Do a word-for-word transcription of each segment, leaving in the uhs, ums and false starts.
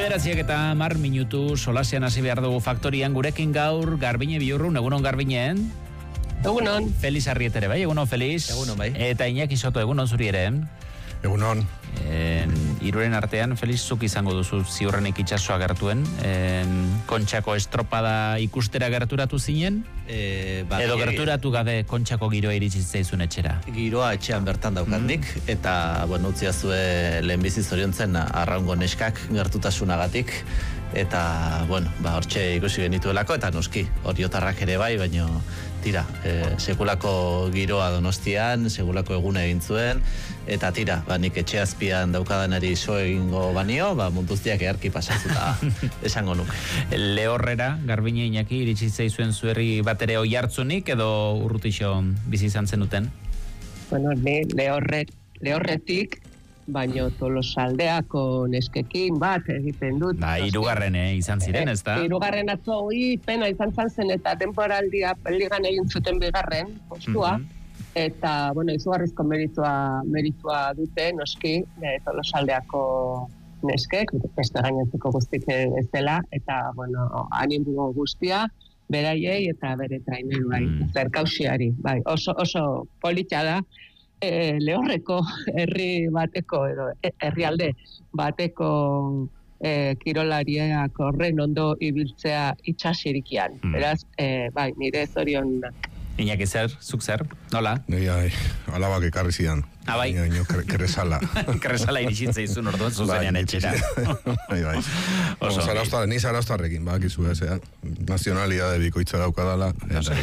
Bederatziak eta mar minutu solasean hasi behar dugu faktorian gurekin gaur Garbine Biurrun, egunon Garbinen? Egunon. Feliz Arrietere, bai? Egunon, Feliz? Egunon, bai. Eta Iñaki Soto, egunon zuri ere? Egunon. En, iruren artean, Feliz, zuk izango duzu ziurrenik itxasoa gertuen. En, Kontxako estropada ikustera gerturatu zinen? E, ba, Edo gerturatu gabe Kontxako giroa iritsi zaizun etxera? Giroa etxean bertan daukandik, mm. eta, bueno, utzia zue lehenbizi zoriontzen arraungo neskak gertutasunagatik, eta, bueno, ba, hortxe ikusi genituelako, eta noski, oriotarrak ere bai, baino, tira, e, sekulako giroa Donostian, sekulako eguna egin zuen, eta tira, ba, nik etxe azpian daukadanari so egingo banio, ba, muntuztiak eharki pasazuta esango nuke. Lehorrera, Garbine Iñaki, iritsi zaizuen zuerri bat ere oi hartzunik, edo urrutixo bizi izan zenuten? Bueno, ne, lehorret, lehorretik, baino Tolosaldeako neskekin bat egiten dut. Ba, hirugarren eh, izan ziren, ez da? Hirugarren atzo, ui, pena izan zen eta temporaldia ligan egin zuten bigarren, postua, mm-hmm. eta, bueno, izugarrizko meritua, meritua dute, noski, e, Tolosaldeako neskek, beste gainentzeko guztik ez dela, eta, bueno, animo guztia, beraiei eta bere traineruai, mm. zerkausiari, bai, oso, oso polita da, E, lehorreko herri bateko edo herrialde bateko e, kirolariak horren ondo ibiltzea itsasirikian. Mm. Beraz, e, bai, nire zorionak. Iñaki zer, zuk zer, nola? Nei, ai, alabak ekarri zidan. Ah, bai? Ino, kresala. Kresala iritsitza izun orduan zuzenean etxera. Bai, bai. Oso. Ni zarauztarrekin, bakizu ez, eh? Nazionalidade bikoitza daukadala. Eta,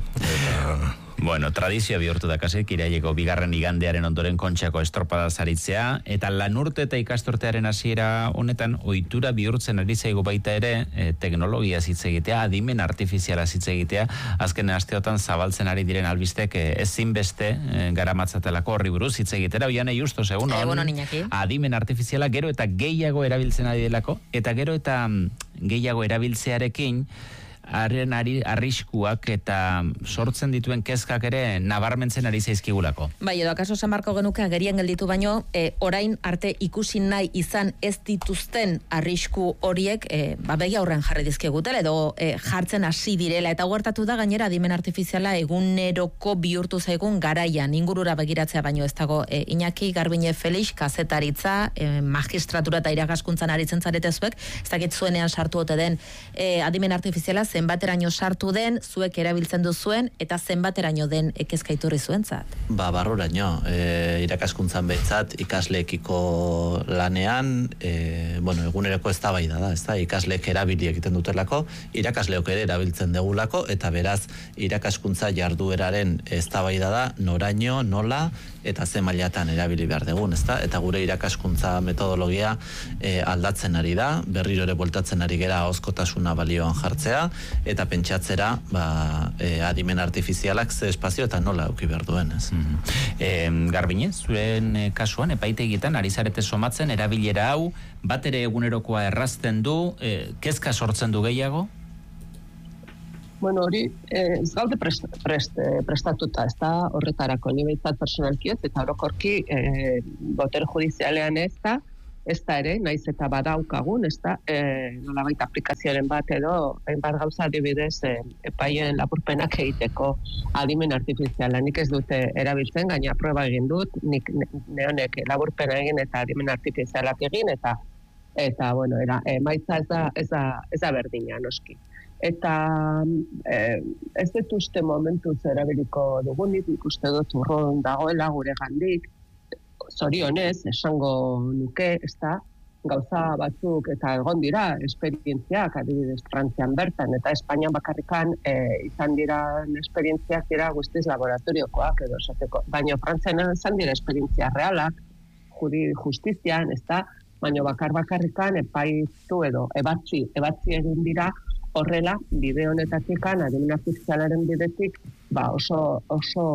eta, bueno, tradizioa bihurtu da kasik, iraileko bigarren igandearen ondoren Kontxako estropada zaritzea, eta lanurte eta ikastortearen hasiera honetan ohitura bihurtzen ari zaigu baita ere, e, teknologia hitz egitea, adimen artifiziala hitz egitea, azken asteotan zabaltzen ari diren albistek e, ezinbeste e, garamatzatelako horri buruz hitz egitera. Oianei Justo, segun on, Egunon, Iñaki. Adimen artifiziala gero eta gehiago erabiltzen ari delako, eta gero eta gehiago erabiltzearekin haren ari arriskuak eta sortzen dituen kezkak ere nabarmentzen ari zaizkigulako. Bai, edo akaso San Marko genuke agerian gelditu baino, e, orain arte ikusi nahi izan ez dituzten arrisku horiek, e, ba, begi aurren jarri dizkigutela edo e, jartzen hasi direla, eta huertatu da gainera adimen artifiziala eguneroko bihurtu zaigun garaian, ingurura begiratzea baino ez dago. E, Iñaki, Garbine, Felix, kazetaritza, e, magistratura eta irakaskuntzan aritzen zarete zuek, ez dakit zuenean sartu ote den e, adimen artifiziala, zenbateraino sartu den, zuek erabiltzen duzuen, eta zenbateraino den ekezkaiturri zuentzat? Ba, barruraino, e, irakaskuntzan behintzat, ikasleekiko lanean, e, bueno, egunerako eztabaida da, ez da, ikasleek erabili egiten dutelako, irakasleok ere erabiltzen degulako, eta beraz, irakaskuntza jardueraren eztabaida da, noraino, nola, eta ze mailatan erabili behar dugun, ez da? Eta gure irakaskuntza metodologia e, aldatzen ari da, berriro ere bueltatzen ari gera ahozkotasuna balioan jartzea, eta pentsatzera ba, e, adimen artifizialak ze espazio eta nola eduki behar duen, ez? Mm-hmm. E, Garbine, zuen e, kasuan, epaitegietan, ari zarete somatzen, erabilera hau, bat ere egunerokoa errazten du, e, kezka sortzen du gehiago? Bueno, hori, eh, ez gaude prest, prest, prestatuta, ez da horretarako, ni behintzat personalki ez, eta orokorki eh, botere judizialean ez da, ez da ere, naiz eta badaukagun, ez da, eh, nolabait aplikazioaren bat edo, hainbat gauza adibidez, eh, epaien lapurpenak egiteko adimen artifiziala. Nik ez dute erabiltzen, gaina proba egin dut, nik neonek laburpena egin eta adimen artifizialak egin, eta, eta bueno, era, emaitza ez da, ez da, ez da berdina, noski. Eta eh, ez dut uste momentuz erabiliko dugunik, ikuste dut urron dagoela gure gandik, zorionez, esango nuke, ez da, gauza batzuk eta egon dira, esperientziak, adibidez, Frantzian bertan, eta Espainian bakarrikan eh, izan dira esperientziak dira guztiz laboratoriokoak, edo esateko. Baina Frantzian izan dira esperientzia realak, juri justizian, ez da, baina bakar bakarrikan epaitu edo ebatzi, ebatzi egin dira, horrela, bide honetatik, adimen artifizialaren bidetik, ba oso, oso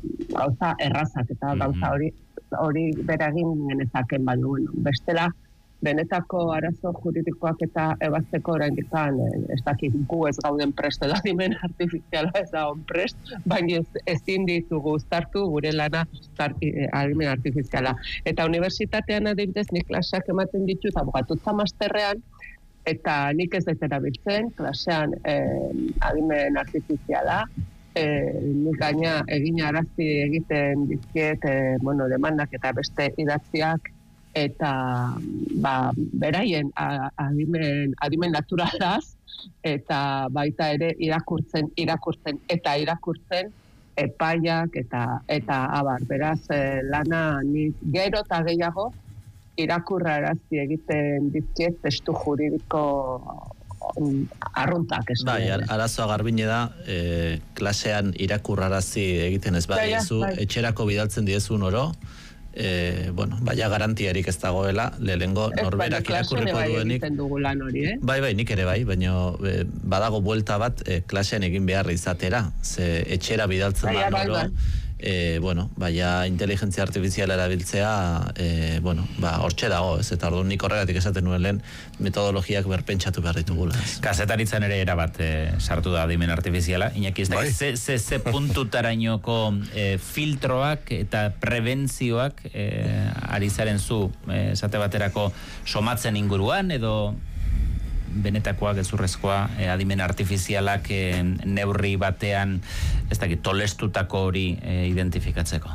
gauza errazak, eta gauza hori, hori beragin genezaken, baina, bueno, bestela, benetako arazo juridikoak eta ebazteko oraindik ez dakit gu ez gauden prest edo adimen artifiziala ez da on prest, baina ez, ezin ditugu uztartu gure lana adimen artifiziala. Eta unibertsitatean adibidez nik klaseak ematen ditut abogatutza masterrean, eta nik ez dut erabiltzen, klasean eh, adimen artifiziala, eh, nik gaina egin arazi egiten dizkiet, eh, bueno, demandak eta beste idatziak, eta ba, beraien adimen, adimen naturalaz, eta baita ere irakurtzen, irakurtzen, eta irakurtzen epaiak, eta, eta abar, beraz, eh, lana nik gero eta gehiago, irakurra arazi egiten dizkiet testu juridiko arruntak. Bai, arazoa garbine da, e, klasean irakurrarazi egiten ez badiezu, bai, bai. Etxerako bidaltzen diezun oro, e, bueno, baina garantiarik ez dagoela, lehengo norberak irakurriko duenik. Hori, eh? Bai, bai, nik ere bai, baina e, badago buelta bat e, klasean egin behar izatera, ze etxera bidaltzen bai, da oro, bai, bai. E, bueno, baina inteligentzia artifiziala erabiltzea, e, bueno, ba, hortxe dago, ez, eta orduan nik horregatik esaten nuen lehen metodologiak berpentsatu behar ditugula. Kazetaritzan ere erabat e, sartu da adimen artifiziala, Iñaki ez da, ze, ze, ze puntutarainoko e, filtroak eta prebentzioak e, ari zaren zu, e, esate baterako somatzen inguruan, edo benetakoa, gezurrezkoa, eh, adimen artifizialak eh, neurri batean, ez dakit, tolestutako hori eh, identifikatzeko?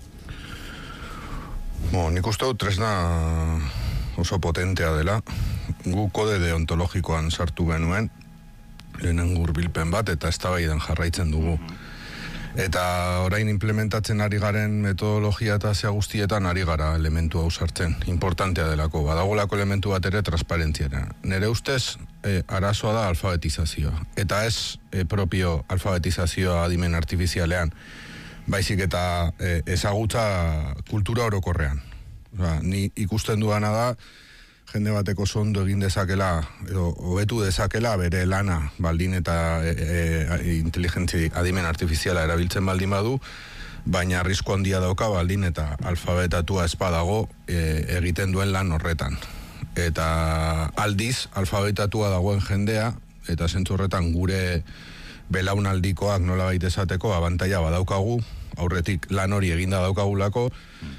Bo, nik uste dut tresna oso potentea dela. Gu kode deontologikoan sartu genuen, lehenen gurbilpen bat, eta eztabaidan jarraitzen dugu. Eta orain implementatzen ari garen metodologia eta zea guztietan ari gara elementu hau sartzen. Importantea delako. Badagolako elementu bat ere transparentziara. Nere ustez, e, arazoa da alfabetizazioa. Eta ez e, propio alfabetizazioa adimen artifizialean. Baizik eta e, ezagutza kultura orokorrean. Osa, ni ikusten duana da, jende bateko ondo egin dezakela, edo hobetu dezakela bere lana baldin eta e, e, inteligentzi adimen artifiziala erabiltzen baldin badu, baina arrisku handia dauka baldin eta alfabetatua espadago e, egiten duen lan horretan. Eta aldiz, alfabetatua dagoen jendea, eta zentzu horretan gure belaunaldikoak nola baita esateko abantaila badaukagu, aurretik lan hori eginda daukagulako,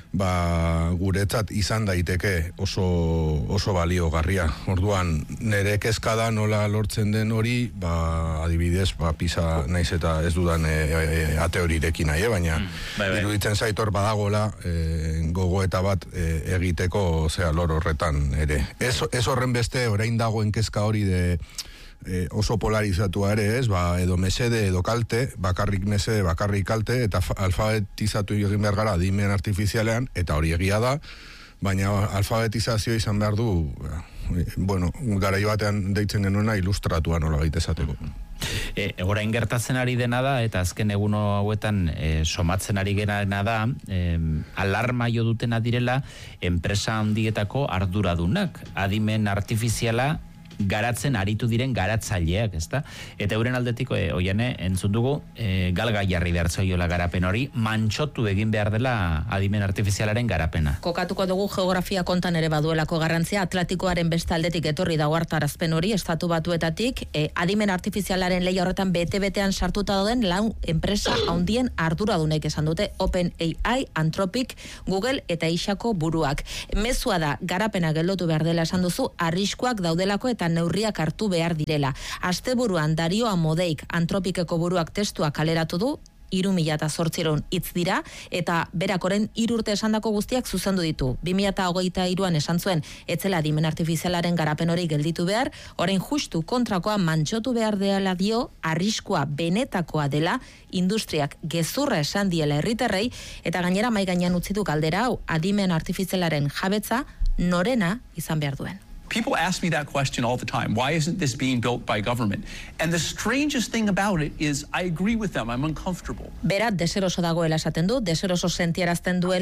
ba, guretzat izan daiteke oso, oso baliogarria. Orduan, nire kezka da nola lortzen den hori, ba, adibidez, ba, pisa naiz eta ez dudan e, e, ate horirekin nahi, eh? Baina mm, bai, bai. Iruditzen zaitor badagola e, gogoeta bat e, egiteko zea lor horretan ere. Ez, ez horren beste, orain dagoen kezka hori de E, oso polarizatua ere ez, ba, edo mesede edo kalte, bakarrik mesede, bakarrik kalte, eta alfabetizatu egin behar gara adimen artifizialean, eta hori egia da, baina alfabetizazio izan behar du, e, bueno, garai batean deitzen genuena ilustratua nola gaite esateko. E, orain gertatzen ari dena da, eta azken egun hauetan e, somatzen ari gerana da, e, alarma jo dutena direla enpresa handietako arduradunak, adimen artifiziala garatzen aritu diren garatzaileak, ezta? Eta euren aldetiko, e, oiane, entzun dugu, e, galga jarri behar zoiola garapen hori, mantxotu egin behar dela adimen artifizialaren garapena. Kokatuko dugu geografia kontan ere baduelako garrantzia, Atlantikoaren beste aldetik etorri da hartarazpen hori, estatu batuetatik, e, adimen artifizialaren leia horretan bete-betean sartuta dauden lau enpresa handien arduradunek esan dute, OpenAI, Anthropic, Google eta Isako buruak. Mezua da, garapena geldotu behar dela esan duzu, arriskuak daudelako eta neurriak hartu behar direla. Asteburuan Dario Amodeik Antropikeko buruak testua kaleratu du, hiru mila zortziehun hitz dira, eta berakoren hiru urte esandako guztiak zuzendu ditu. bi mila hogeita hiruan esan zuen, etzela adimen artifizialaren garapen hori gelditu behar, orain justu kontrakoa mantxotu behar dela dio, arriskua benetakoa dela, industriak gezurra esan diela herritarrei, eta gainera mai gainean utzi du galdera hau, adimen artifizialaren jabetza norena izan behar duen. People ask me that question all the time. Why isn't this being built by government? And the strangest thing about it is I agree with them. I'm uncomfortable. Berat deseroso dagoela esaten du, deseroso sentiarazten duela,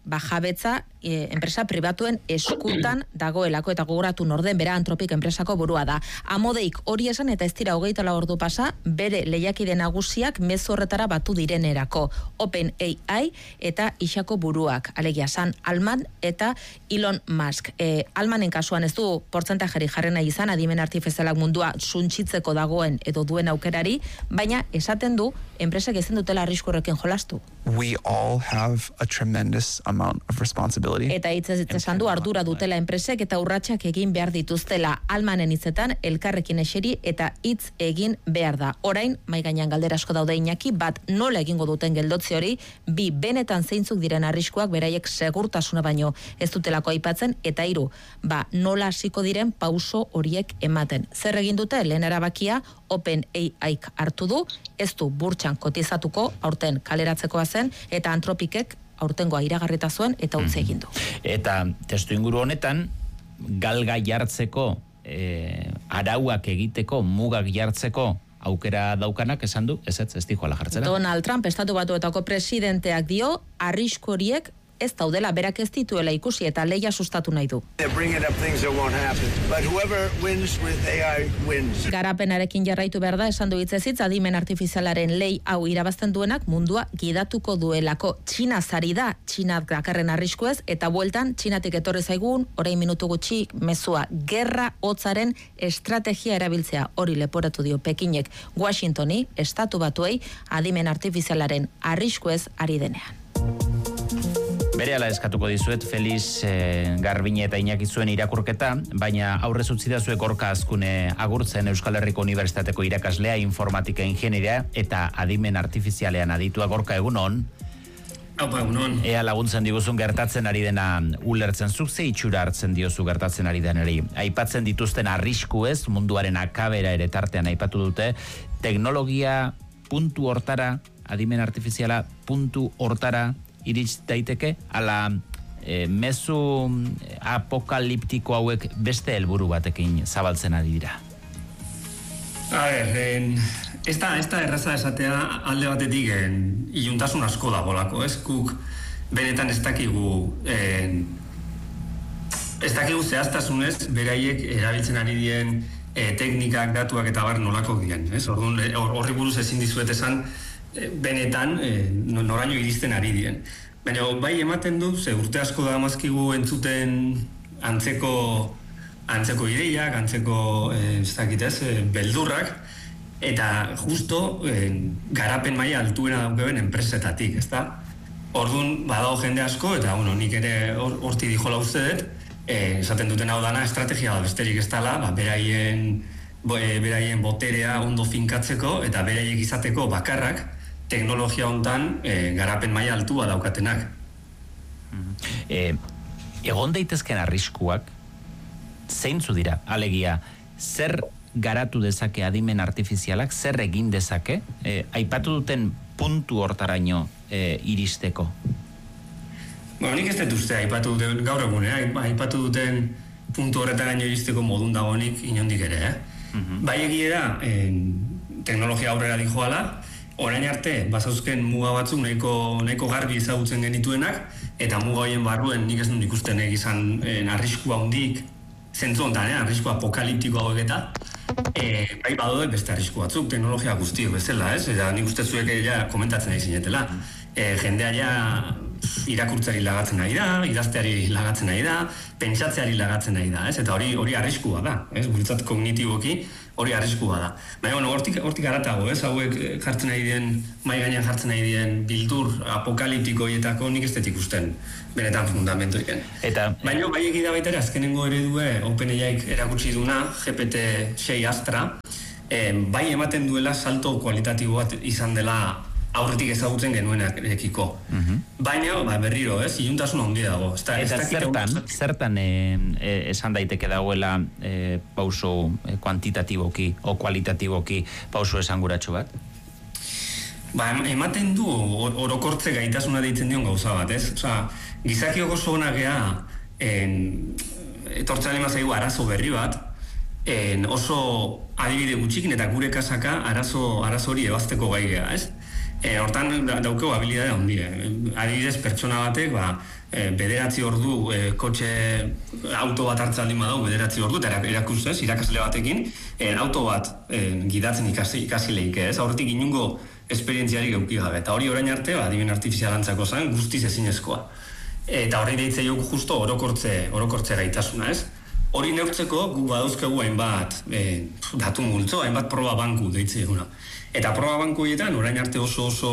ba, jabetza e, enpresa pribatuen eskutan dagoelako, eta gogoratu norden bera Antropik enpresako burua da. Amodeik hori esan eta ez dira hogeita lau ordu pasa, bere lehiakide nagusiak mezu horretara batu direnerako. Open A I eta Isako buruak, alegia San Altman eta Elon Musk. E, Altmanen kasuan ez du portzentajeri jarrena izan, adimen artifizialak mundua suntsitzeko dagoen edo duen aukerari, baina esaten du enpresak ezin dutela arrisku horrekin jolastu. We all have a tremendous amount of responsibility. Eta hitzez hitz esan du ardura dutela enpresek eta urratsak egin behar dituztela. Almanen hitzetan elkarrekin eseri eta hitz egin behar da. Orain, mai gainean galdera asko daude Iñaki, bat nola egingo duten geldotzi hori, bi benetan zeintzuk diren arriskuak beraiek segurtasuna baino ez dutelako aipatzen, eta hiru, ba nola hasiko diren pauso horiek ematen. Zer egin dute lehen erabakia Open A I hartu du, ez du burtsan kotizatuko, aurten kaleratzekoa zen, eta Antropikek aurtengoa iragarrita zuen eta utzi egin du. Eta testu inguru honetan, galga jartzeko, e, arauak egiteko, mugak jartzeko, aukera daukanak esan du, ez ez, ez dijo ala jartzera. Donald Trump, estatu batuetako presidenteak dio, arrisku horiek ez daudela, berak ez dituela ikusi eta leia sustatu nahi du. Garapenarekin jarraitu behar da, esan du hitzez hitz, adimen artifizialaren lei hau irabazten duenak mundua gidatuko duelako. Txina zari da, Txinak dakarren arriskuez, eta bueltan Txinatik etorri zaigun, orain minutu gutxi mezua, gerra hotzaren estrategia erabiltzea, hori leporatu dio Pekinek Washingtoni, estatu batuei, adimen artifizialaren arriskuez ari denean. Berehala eskatuko dizuet, Feliz eh, Garbine eta Iñaki zuen irakurketa, baina aurrez utzi da zuek Gorka Azkune agurtzen Euskal Herriko Unibertsitateko irakaslea, informatika ingenieria eta adimen artifizialean aditua. Gorka, egunon? Aupa, egunon. Ea laguntzen diguzun gertatzen ari dena ulertzen, zuk ze itxura hartzen diozu gertatzen ari denari. Aipatzen dituzten arrisku ez, munduaren akabera ere tartean aipatu dute, teknologia puntu hortara, adimen artifiziala puntu hortara, iritz daiteke, ala e, mezu apokaliptiko hauek beste helburu batekin zabaltzen ari dira. A ber, en, ez da, ez da erraza esatea alde batetik en, iluntasun asko dagoelako, ez? Guk benetan ez dakigu en, ez dakigu zehaztasunez beraiek erabiltzen ari dien e, teknikak, datuak eta bar nolako diren, ez? Orduan, horri buruz ezin dizuet esan benetan eh, noraino iristen ari dien. Baina bai ematen du, ze urte asko da mazkigu entzuten antzeko antzeko ideiak, antzeko eh, ez dakitez, eh, beldurrak, eta justo eh, garapen maila altuena daukeben enpresetatik, ezta? Orduan badago jende asko, eta bueno, nik ere horti or, dijola uste dut, eh, esaten duten hau dana estrategia da besterik ez dala, ba, beraien, bo, e, beraien boterea ondo finkatzeko, eta beraiek izateko bakarrak, teknologia hontan e, garapen maila altua daukatenak. E, egon daitezken arriskuak zeintzu dira? Alegia, zer garatu dezake adimen artifizialak, zer egin dezake, e, aipatu duten puntu hortaraino e, iristeko? Bueno, nik ez dut uste aipatu duten, gaur egun, eh? aipatu duten puntu horretaraino iristeko modun dagoenik inondik ere, eh? Uh-huh. Bai egiera, eh, teknologia aurrera dijoala, orain arte, bazauzken muga batzuk nahiko, nahiko garbi ezagutzen genituenak, eta muga horien barruen nik ez dut ikusten egizan eh, arriskua hundik, zentzu honetan, eh, arrisku apokaliptiko hauek eta, eh, bai badode beste arrisku batzuk, teknologia guztiok bezala, ez? Eta nik uste zuek ja komentatzen nahi zinetela. Eh, jendea ja irakurtzari lagatzen nahi da, idazteari lagatzen nahi da, pentsatzeari lagatzen nahi da, ez? Eta hori hori arriskua da, ez? Guretzat kognitiboki hori arriskua da. Baina, bueno, hortik, hortik aratago, ez? Hauek jartzen nahi dien, mai gainean jartzen nahi dien bildur apokaliptiko hietako nik ez dut ikusten benetan fundamentoiken. Eta baina, bai egida baita ere, azkenengo eredue OpenAIk erakutsi duna, G P T sei Astra, eh, bai ematen duela salto kualitatibo bat izan dela aurretik ezagutzen genuenekiko. Uh-huh. Baina, ba, berriro, ez, iluntasun handia dago. Eta, eta zertan, zertan e, e, esan daiteke dagoela e, pauso e, kuantitatiboki o kualitatiboki pauso esanguratxo bat? Ba, ematen du or, orokortze gaitasuna deitzen dion gauza bat, ez? Osa, gizakiok oso honak gea, etortzen lema zaigu arazo berri bat, en, oso adibide gutxikin eta gure kasaka arazo, arazo hori ebazteko gai gea, ez? E, hortan daukeu habilidade handia. Adibidez, pertsona batek, ba, e, bederatzi ordu e, kotxe auto bat hartzen aldin badau, bederatzi ordu, eta erakustez, irakasle batekin, e, auto bat e, gidatzen ikasi, ikasi lehik, ez? Horretik inungo esperientziari geuki gabe. Eta hori orain arte, ba, adimen artifizialantzako zen, guztiz ezinezkoa. Eta horri deitze joku justo orokortze, orokortze gaitasuna, ez? Hori neurtzeko, gu badauzkegu hainbat e, datu multzo, hainbat proba banku deitze eguna. Eta proba banku horietan, orain arte oso oso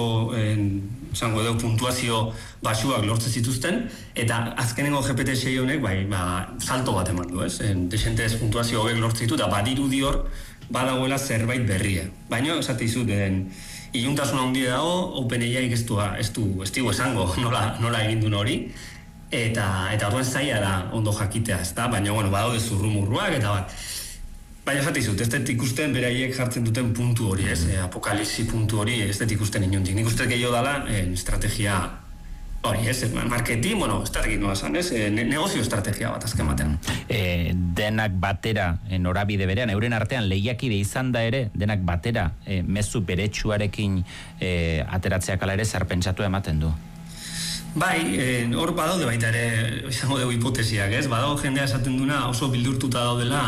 zango edo puntuazio basuak lortze zituzten, eta azkenengo G P T sei honek bai, ba, salto bat eman du, ez? Desentez puntuazio hobek lortze ditu, eta badirudi hor badagoela zerbait berria. Baina, esate izut, iluntasuna handia dago, OpenAI-ek ez du, ez du, ez du esango nola, nola egin duen hori, eta eta orduan zaila da ondo jakitea, ez da? Baina, bueno, badaude zurrumurruak, eta bat. Baina esate izut, ez dut ikusten beraiek jartzen duten puntu hori, ez? E, apokalipsi puntu hori, ez dut ikusten inundik. Nik uste gehiago dela, e, estrategia hori, ez? Marketing, bueno, estrategia nola zan, ez? E, negozio estrategia bat azken batean. E, denak batera, e, norabide berean, euren artean lehiakide izan da ere, denak batera, e, mezu beretsuarekin e, ateratzeak ala ere zer pentsatu ematen du. Bai, hor badaude baita ere, izango dugu hipotesiak, ez? Badago jendea esaten duna oso bildurtuta daudela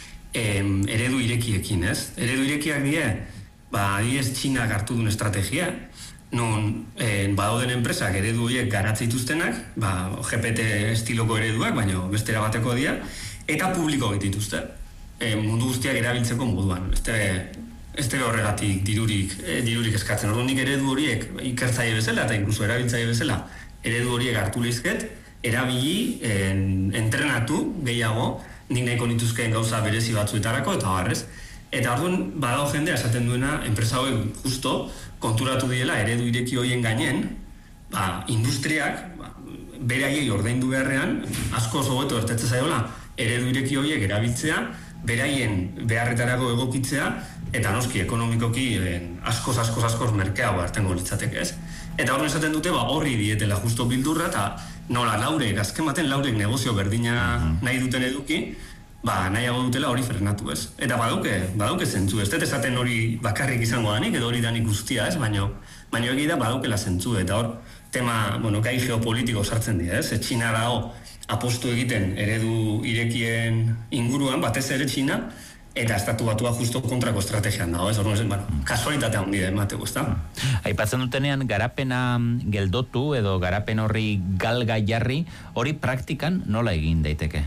em, eredu irekiekin, ez? Eredu irekiak die, ba, adiez Txinak hartu duen estrategia, non en, badauden enpresak eredu horiek garatze dituztenak, ba, G P T estiloko ereduak, baina bestera bateko dira, eta publiko dituzte, e, mundu guztiak erabiltzeko moduan. Ez dira horregatik dirurik, e, dirurik eskatzen. Orduan nik eredu horiek ikertzaile bezala, eta inkluso erabiltzaile bezala, eredu horiek hartu lehizket, erabili, en, entrenatu gehiago, nik nahiko nituzkeen gauza berezi batzuetarako, eta barrez. Eta orduan, badago jendea esaten duena, enpresa hauek justo konturatu diela eredu ireki horien gainen, ba, industriak, ba, beraiei ordaindu beharrean, asko oso hobeto ertetze zaiola, eredu ireki horiek erabiltzea, beraien beharretarako egokitzea, eta noski ekonomikoki askoz, askoz, askoz merkeago hartengo litzateke, ez? Eta horren esaten dute, ba, horri dietela justo bildurra, eta nola laurek, azken baten laurek negozio berdina nahi duten eduki, ba, nahiago dutela hori frenatu, ez? Eta badauke, badauke zentzu, ez dut esaten hori bakarrik izango danik, edo hori danik guztia, ez? Baina, baina egi da badaukela zentzu, eta hor, tema, bueno, gai geopolitiko sartzen dira, ez? Txina dago apostu egiten eredu irekien inguruan, batez ere Txina, eta estatu batua justo kontrako estrategian dago, ez? Orduan, bueno, kasualitatea handia emateko, ez da? Aipatzen dutenean, garapena geldotu edo garapen horri galga jarri, hori praktikan nola egin daiteke?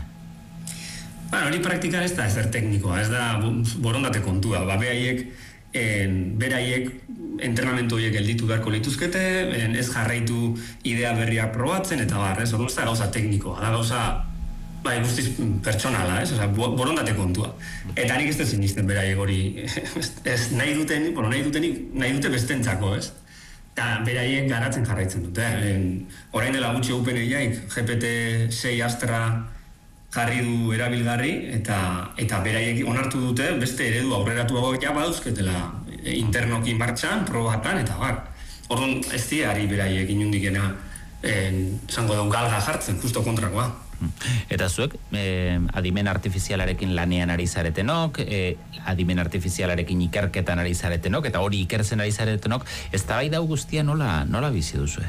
Ba, hori praktikan ez da ezer teknikoa, ez da borondate kontua. Ba, behaiek, beraiek entrenamentu horiek gelditu beharko lituzkete, ez jarraitu idea berriak probatzen, eta bar, ez? Orduan ez da gauza teknikoa, da gauza bai, guztiz pertsonala, ez? Osa, borondate kontua. Eta nik ez da zinisten beraiek hori, ez nahi duten, bueno, nahi duten, nahi dute bestentzako, ez? Eta beraiek garatzen jarraitzen dute. Orain dela gutxi OpenAI-ek G P T sei Astra jarri du erabilgarri, eta eta beraiek onartu dute beste eredu aurreratuago ja badauzketela internoki martxan, probatan, eta bar. Orduan ez diari beraiek inundikena esango dugu galga jartzen, justo kontrakoa. Eta zuek, eh, adimen artifizialarekin lanean ari zaretenok, eh, adimen artifizialarekin ikerketan ari zaretenok, eta hori ikertzen ari zaretenok, ez da bai dau guztia nola, nola bizi duzue?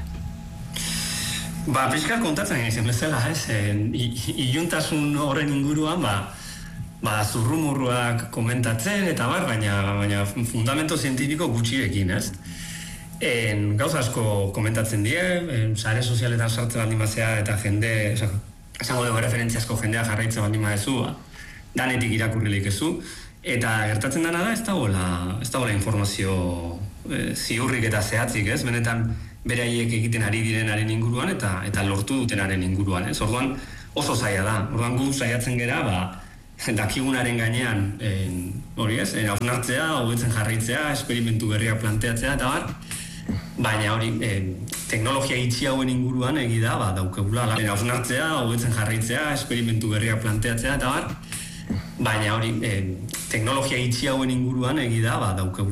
Ba, pixka kontatzen egin zen bezala, ez? Iluntasun horren inguruan, ba, ba zurrumurruak komentatzen, eta bar, baina, baina fundamento zientifiko gutxiekin, ez? En, gauza asko komentatzen die, en, sare sozialetan sartzen animazia eta jende, esango dugu referentziazko jendea jarraitzen animadezu, ba, danetik irakurrilik ezu, eta gertatzen dena da ez dagoela, ez dagoela informazio e, ziurrik eta zehatzik, ez? Benetan, beraiek egiten ari direnaren inguruan eta eta lortu dutenaren inguruan, ez? Orduan oso zaila da. Orduan gu saiatzen gera, ba, dakigunaren gainean, hori ez, hausnartzea, hobetzen jarraitzea, esperimentu berriak planteatzea eta bar, baina hori, teknologia itxi hauen inguruan egi da, ba, daukegula, hausnartzea, hobetzen jarraitzea, esperimentu berriak planteatzea eta bar, baina hori, teknologia itxi hauen inguruan egi da, ba, daukegula.